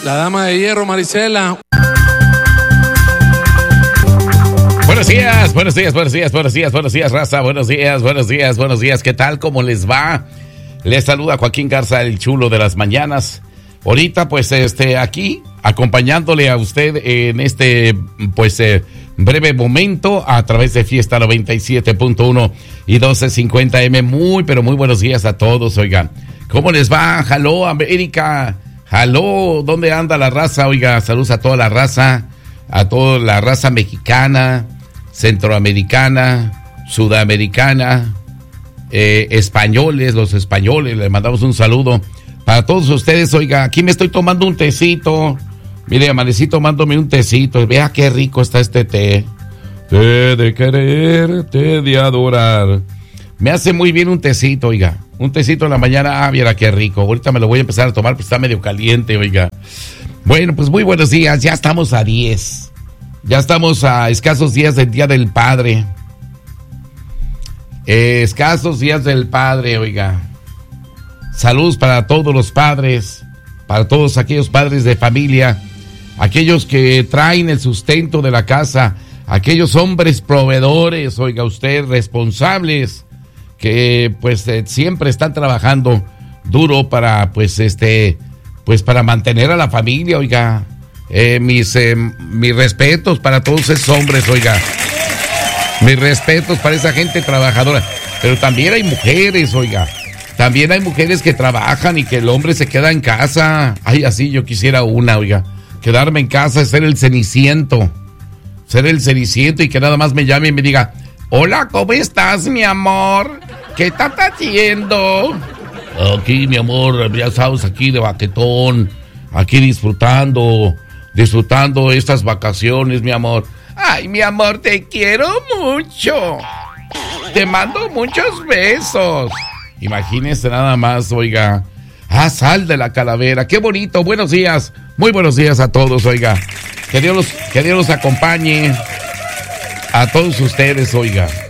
La dama de hierro, Marisela. Buenos días, raza. Buenos días. ¿Qué tal? ¿Cómo les va? Les saluda Joaquín Garza, el chulo de las mañanas. Ahorita, pues, aquí, acompañándole a usted en este, breve momento a través de Fiesta 97.1 y 1250M. Muy buenos días a todos, oigan. ¿Cómo les va? ¡Aló, América! ¡Aló! ¿Dónde anda la raza? Oiga, saludos a toda la raza mexicana, centroamericana, sudamericana, españoles, los españoles, les mandamos un saludo para todos ustedes. Oiga, aquí me estoy tomando un tecito. Mire, amanecí tomándome un tecito. Vea qué rico está este té. Té de querer, té de adorar. Me hace muy bien un tecito, oiga. Un tecito en la mañana, viera qué rico. Ahorita me lo voy a empezar a tomar, pues está medio caliente, oiga. Bueno, pues muy buenos días. Ya estamos a 10. Ya estamos a escasos días del Día del Padre. Escasos días del Padre, oiga. Saludos para todos los padres, para todos aquellos padres de familia, aquellos que traen el sustento de la casa, aquellos hombres proveedores, oiga usted, responsables, que siempre están trabajando duro para para mantener a la familia, oiga. Mis respetos para todos esos hombres, oiga. Mis respetos para esa gente trabajadora. Pero también hay mujeres, oiga. También hay mujeres que trabajan y que el hombre se queda en casa. Ay, así yo quisiera una, oiga. Quedarme en casa, ser el ceniciento. Ser el ceniciento y que nada más me llame y me diga: hola, ¿cómo estás, mi amor? ¿Qué estás haciendo? Aquí, mi amor, ya sabes, aquí de baquetón. Aquí disfrutando estas vacaciones, mi amor. Ay, mi amor, te quiero mucho. Te mando muchos besos. Imagínese nada más, oiga. Sal de la calavera. Qué bonito. Buenos días. Muy buenos días a todos, oiga. Que Dios los acompañe. A todos ustedes, oiga.